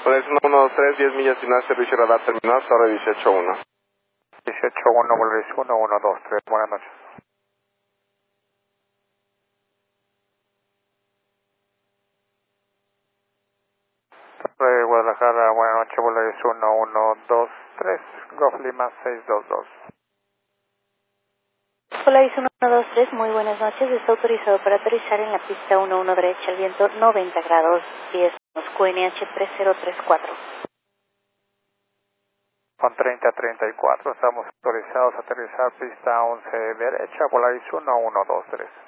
Polaris 113, 10 millas final, servicio radar terminal, sobre 18-1. 18-1, Polaris 1123, buenas noches. Guadalajara, buenas noches, Polaris 1123, Golf Lima 622. Polaris 123, muy buenas noches, está autorizado para aterrizar en la pista 11 derecha, el viento 90 grados 10, QNH 3034. Con 3034, estamos autorizados a aterrizar pista 11 derecha, Polaris 1123.